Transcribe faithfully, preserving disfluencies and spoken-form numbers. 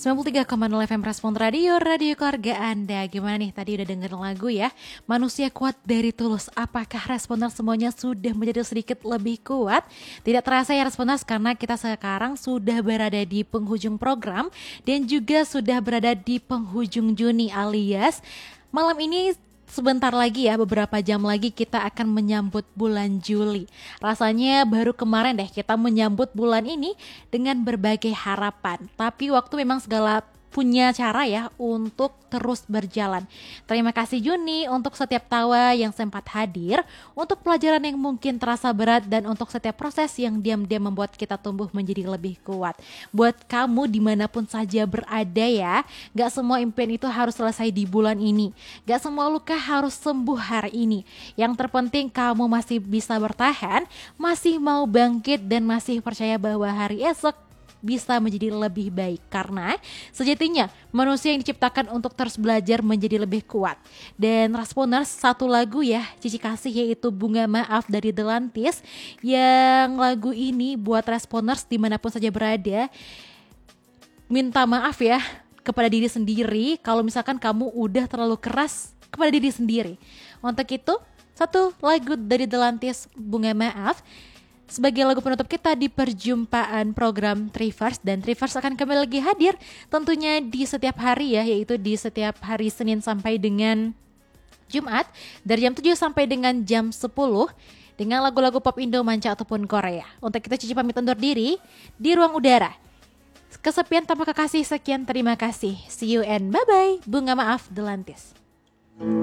sembilan puluh tiga koma nol F M Respon Radio, radio keluarga Anda. Gimana nih, tadi udah dengerin lagu ya, Manusia Kuat dari Tulus. Apakah Responers semuanya sudah menjadi sedikit lebih kuat? Tidak terasa ya Responers, karena kita sekarang sudah berada di penghujung program dan juga sudah berada di penghujung Juni, alias malam ini sebentar lagi ya, beberapa jam lagi kita akan menyambut bulan Juli. Rasanya baru kemarin deh kita menyambut bulan ini dengan berbagai harapan. Tapi waktu memang segala punya cara ya untuk terus berjalan. Terima kasih Juni untuk setiap tawa yang sempat hadir, untuk pelajaran yang mungkin terasa berat, dan untuk setiap proses yang diam-diam membuat kita tumbuh menjadi lebih kuat. Buat kamu dimanapun saja berada ya, gak semua impian itu harus selesai di bulan ini, gak semua luka harus sembuh hari ini. Yang terpenting kamu masih bisa bertahan, masih mau bangkit, dan masih percaya bahwa hari esok bisa menjadi lebih baik. Karena sejatinya manusia yang diciptakan untuk terus belajar menjadi lebih kuat. Dan Responers, satu lagu ya Cici kasih, yaitu Bunga Maaf dari The Lantis. Yang lagu ini buat Responers dimanapun saja berada, minta maaf ya kepada diri sendiri kalau misalkan kamu udah terlalu keras kepada diri sendiri. Untuk itu, satu lagu dari The Lantis, Bunga Maaf, sebagai lagu penutup kita di perjumpaan program Trivers. Dan Trivers akan kembali lagi hadir tentunya di setiap hari ya, yaitu di setiap hari Senin sampai dengan Jumat dari jam tujuh sampai dengan jam sepuluh dengan lagu-lagu pop Indo, manca ataupun Korea. Untuk kita Cici pamit undur diri di ruang udara. Kesepian tanpa kekasih, sekian terima kasih. See you and bye-bye. Bunga Maaf, The Lantis.